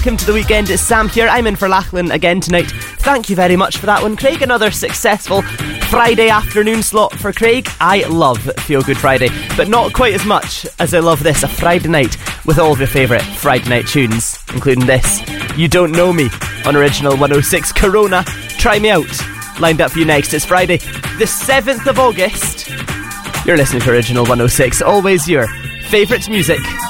welcome to the weekend. It's Sam here. I'm in for Lachlan again tonight. Thank you very much for that one, Craig. Another successful Friday afternoon slot for Craig. I love Feel Good Friday, but not quite as much as I love this, a Friday night with all of your favourite Friday night tunes, including this, You Don't Know Me, on Original 106. Corona, Try Me Out, lined up for you next. It's Friday, the 7th of August. You're listening to Original 106, always your favourite music.